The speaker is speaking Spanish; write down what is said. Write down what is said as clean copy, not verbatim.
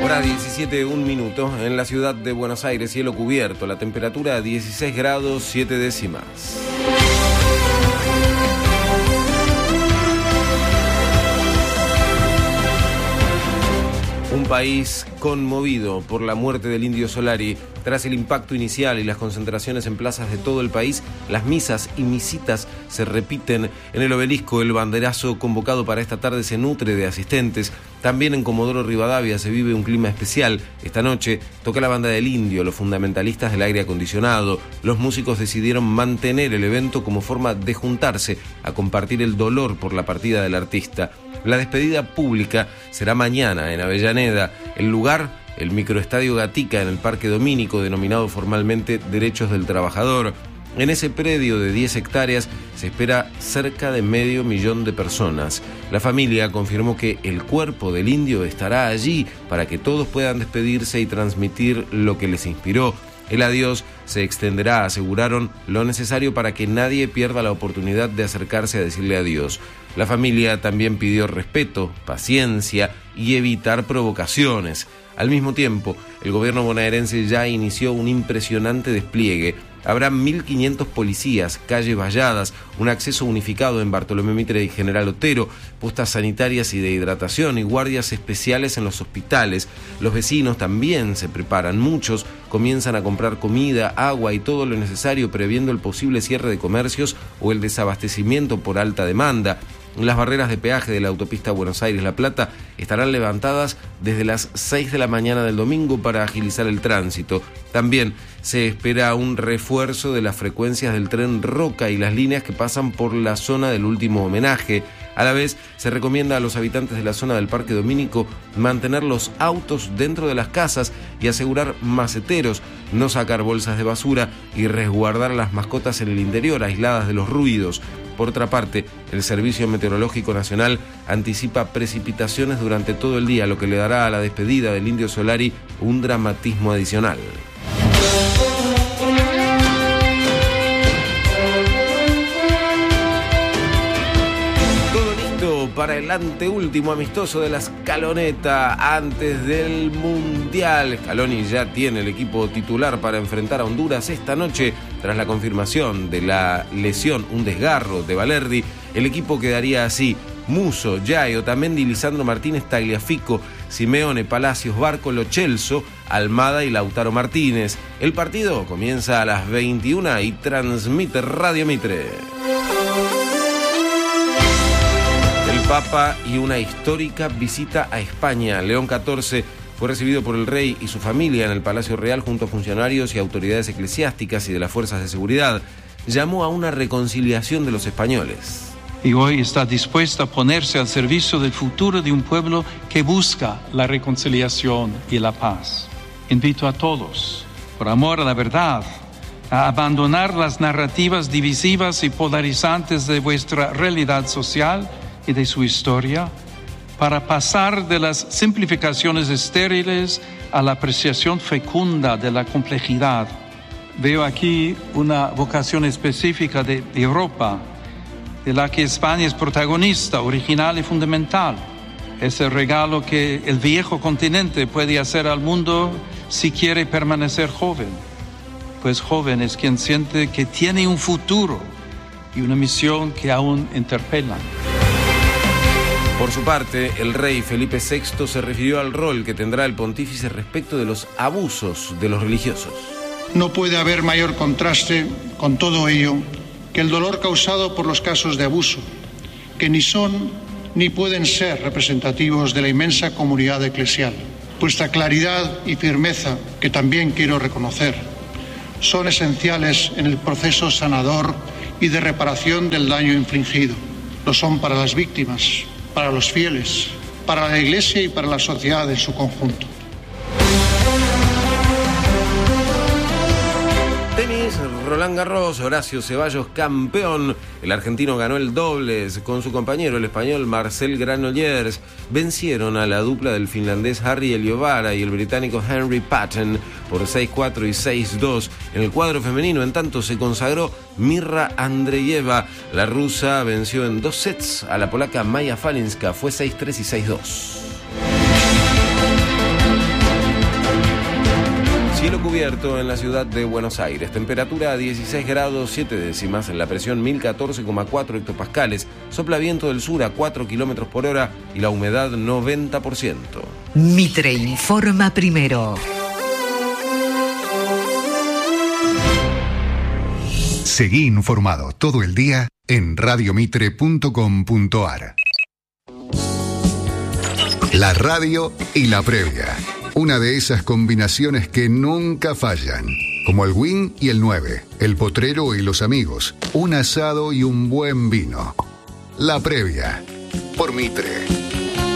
Hora 17, 1 minuto. En la ciudad de Buenos Aires, cielo cubierto. La temperatura 16 grados 7 décimas. Un país conmovido por la muerte del Indio Solari. Tras el impacto inicial y las concentraciones en plazas de todo el país, las misas y misitas se repiten en el obelisco. El banderazo convocado para esta tarde se nutre de asistentes. También en Comodoro Rivadavia se vive un clima especial. Esta noche toca la banda del Indio, los fundamentalistas del aire acondicionado. Los músicos decidieron mantener el evento como forma de juntarse a compartir el dolor por la partida del artista. La despedida pública será mañana en Avellaneda. El lugar, el microestadio Gatica en el Parque Domínico, denominado formalmente Derechos del Trabajador. En ese predio de 10 hectáreas se espera cerca de 500.000 de personas. La familia confirmó que el cuerpo del Indio estará allí para que todos puedan despedirse y transmitir lo que les inspiró. El adiós se extenderá, aseguraron, lo necesario para que nadie pierda la oportunidad de acercarse a decirle adiós. La familia también pidió respeto, paciencia y evitar provocaciones. Al mismo tiempo, el gobierno bonaerense ya inició un impresionante despliegue. Habrá 1.500 policías, calles valladas, un acceso unificado en Bartolomé Mitre y General Otero, postas sanitarias y de hidratación y guardias especiales en los hospitales. Los vecinos también se preparan. Muchos comienzan a comprar comida, agua y todo lo necesario previendo el posible cierre de comercios o el desabastecimiento por alta demanda. Las barreras de peaje de la autopista Buenos Aires-La Plata estarán levantadas desde las 6 de la mañana del domingo para agilizar el tránsito. También se espera un refuerzo de las frecuencias del tren Roca y las líneas que pasan por la zona del último homenaje. A la vez, se recomienda a los habitantes de la zona del Parque Domínico mantener los autos dentro de las casas y asegurar maceteros, no sacar bolsas de basura y resguardar a las mascotas en el interior, aisladas de los ruidos. Por otra parte, el Servicio Meteorológico Nacional anticipa precipitaciones durante todo el día, lo que le dará a la despedida del Indio Solari un dramatismo adicional. Para el anteúltimo amistoso de la Scaloneta antes del Mundial. Scaloni ya tiene el equipo titular para enfrentar a Honduras esta noche. Tras la confirmación de la lesión, un desgarro de Valerdi, el equipo quedaría así: Musso, Yayo, Otamendi, Lisandro Martínez, Tagliafico, Simeone, Palacios, Barco, Lo Celso, Almada y Lautaro Martínez. El partido comienza a las 21 y transmite Radio Mitre. Papa y una histórica visita a España. León XIV fue recibido por el rey y su familia en el Palacio Real junto a funcionarios y autoridades eclesiásticas y de las fuerzas de seguridad. Llamó a una reconciliación de los españoles. Y hoy está dispuesta a ponerse al servicio del futuro de un pueblo que busca la reconciliación y la paz. Invito a todos, por amor a la verdad, a abandonar las narrativas divisivas y polarizantes de vuestra realidad social y de su historia, para pasar de las simplificaciones estériles a la apreciación fecunda de la complejidad. Veo aquí una vocación específica de Europa, de la que España es protagonista, original y fundamental. Es el regalo que el viejo continente puede hacer al mundo si quiere permanecer joven. Pues joven es quien siente que tiene un futuro y una misión que aún interpelan. Por su parte, el rey Felipe VI se refirió al rol que tendrá el pontífice respecto de los abusos de los religiosos. No puede haber mayor contraste con todo ello que el dolor causado por los casos de abuso, que ni son ni pueden ser representativos de la inmensa comunidad eclesial. Vuestra claridad y firmeza, que también quiero reconocer, son esenciales en el proceso sanador y de reparación del daño infligido. Lo son para las víctimas, para los fieles, para la Iglesia y para la sociedad en su conjunto. Tenis, Roland Garros, Horacio Ceballos campeón. El argentino ganó el dobles con su compañero, el español Marcel Granollers. Vencieron a la dupla del finlandés Harry Eliovara y el británico Henry Patton por 6-4 y 6-2. En el cuadro femenino, en tanto, se consagró Mirra Andreeva. La rusa venció en 2 sets a la polaca Maja Falinska. Fue 6-3 y 6-2. descubierto en la ciudad de Buenos Aires. Temperatura a 16 grados 7 décimas, en la presión 1014,4 hectopascales, sopla viento del sur a 4 kilómetros por hora y la humedad 90%. Mitre informa primero. Seguí informado todo el día en radiomitre.com.ar. La radio y la previa. Una de esas combinaciones que nunca fallan. Como el Win y el 9, el potrero y los amigos, un asado y un buen vino. La previa. Por Mitre.